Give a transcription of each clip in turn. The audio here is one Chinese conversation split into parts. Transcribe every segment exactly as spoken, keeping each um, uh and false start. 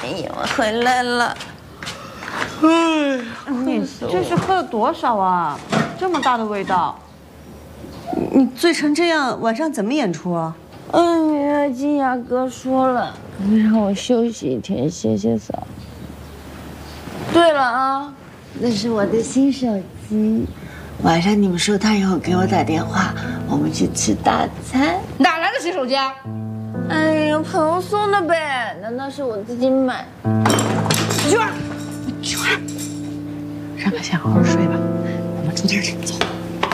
哎呀，我回来了。 哎，你这是喝了多少啊？这么大的味道！ 你醉成这样，晚上怎么演出啊？ 哎呀，金雅哥说了，让我休息一天，歇歇嗓。对了啊，那是我的新手机。晚上你们收摊以后给我打电话，我们去吃大餐。 哪来的新手机啊？ 哎呀，朋友送的呗，难道是我自己买？ 娟儿，娟儿，让他先好好睡吧，我们煮点吃走。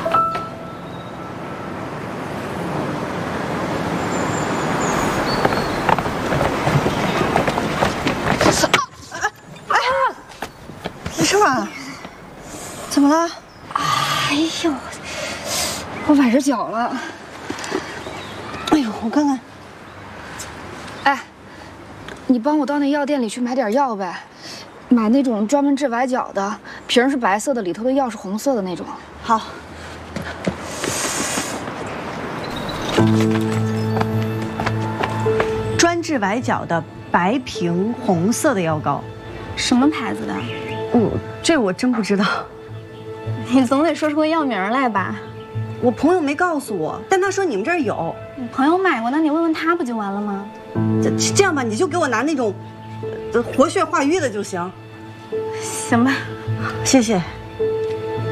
没事吧？怎么了？ 哎呦，我崴着脚了。 哎呦，我看看。 哎，你帮我到那药店里去买点药呗，买那种专门治崴脚的，瓶是白色的，里头的药是红色的那种。 好。专治崴脚的白瓶红色的药膏， 什么牌子的？ 我这我真不知道。 你总得说出个药名来吧？ 我朋友没告诉我，但他说你们这儿有。 你朋友买过，那你问问他不就完了吗？ 这这样吧，你就给我拿那种，呃，活血化瘀的就行。 行吧， 谢谢。